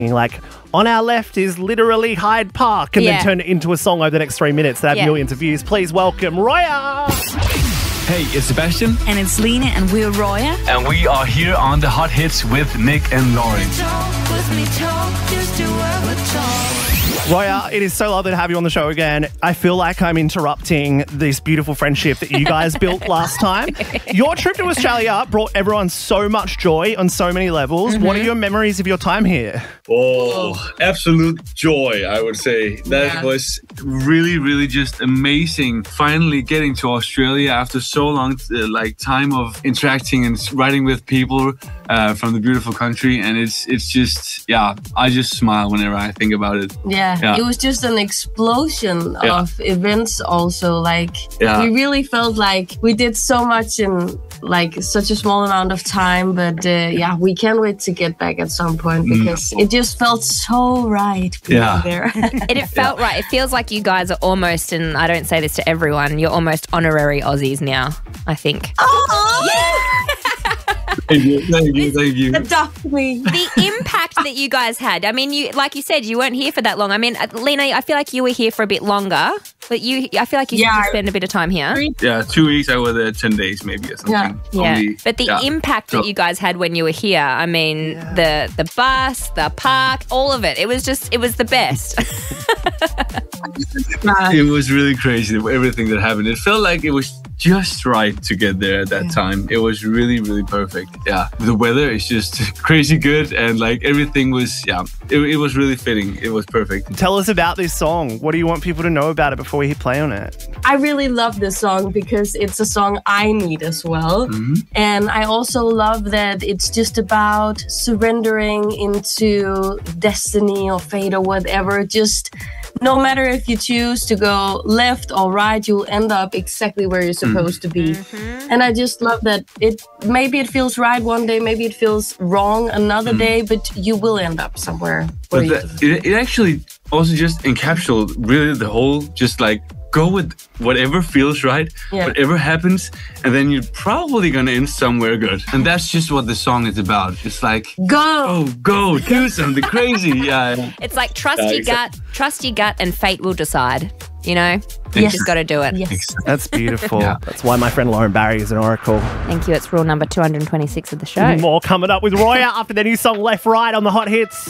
Like, on our left is literally Hyde Park, and then turn it into a song over the next 3 minutes. They have millions of views. Please welcome Roya. Hey, it's Sebastian. And it's Lena, and we're Roya. And we are here on the Hot Hits with Nick and Lauren. Roya, it is so lovely to have you on the show again. I feel like I'm interrupting this beautiful friendship that you guys built last time. Your trip to Australia brought everyone so much joy on so many levels. What are your memories of your time here? Oh, absolute joy, I would say. That was really, really just amazing. Finally getting to Australia after so long, time of interacting and riding with people from the beautiful country. And it's just, I just smile whenever I think about it. Yeah, it was just an explosion of events also. Like, we really felt like we did so much in like such a small amount of time. But we can't wait to get back at some point because it just felt so right being there. It felt right. It feels like you guys are almost, and I don't say this to everyone, you're almost honorary Aussies now, I think. Oh, Thank you. Adopt me. The impact that you guys had. I mean, you, like you said, you weren't here for that long. I mean, Lena, I feel like you were here for a bit longer, but I feel like you spent a bit of time here. Yeah, 2 weeks. I was there 10 days maybe or something. Yeah. But the impact that you guys had when you were here, I mean, the bus, the park, all of it. It was the best. It was really crazy, everything that happened. It felt like it was just right to get there at that time. It was really, really perfect. Yeah. The weather is just crazy good, and like everything was, it was really fitting. It was perfect. Tell us about this song. What do you want people to know about it before we hit play on it? I really love this song because it's a song I need as well. And I also love that it's just about surrendering into destiny or fate or whatever. Just no matter if you choose to go left or right, you'll end up exactly where you're supposed to be. And I just love that maybe it feels right one day, maybe it feels wrong another day, but you will end up somewhere. But it actually also just encapsulated really the whole, just like, go with whatever feels right, whatever happens, and then you're probably gonna end somewhere good. And that's just what the song is about. It's like, go, do something crazy. It's like trust your gut, and fate will decide. You know, you just got to do it. Yes. That's beautiful. That's why my friend Lauren Barry is an oracle. Thank you. It's rule number 226 of the show. More coming up with Roya after their new song Left Right on the Hot Hits.